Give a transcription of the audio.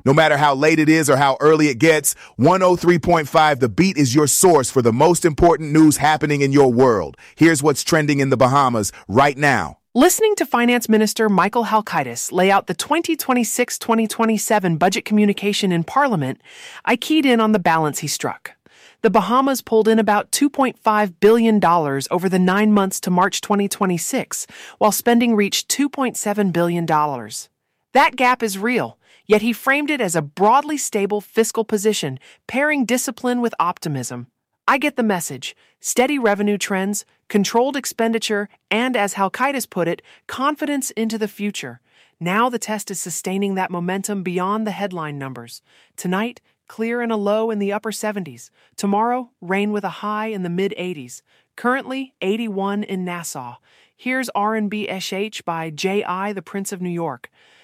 No matter how late it is or how early it gets, 103.5 The Beat is your source for the most important news happening in your world. Here's what's trending in the Bahamas right now. Listening to Finance Minister Michael Halkitis lay out the 2026-2027 budget communication in Parliament, I keyed in on the balance he struck. The Bahamas pulled in about $2.5 billion over the 9 months to March 2026, while spending reached $2.7 billion. That gap is real, yet he framed it as a broadly stable fiscal position, pairing discipline with optimism. I get the message. Steady revenue trends, controlled expenditure, and, as Halkitis put it, confidence into the future. Now the test is sustaining that momentum beyond the headline numbers. Tonight, clear and a low in the upper 70s. Tomorrow, rain with a high in the mid-80s. Currently, 81 in Nassau. Here's R&B SH by J.I., the Prince of New York.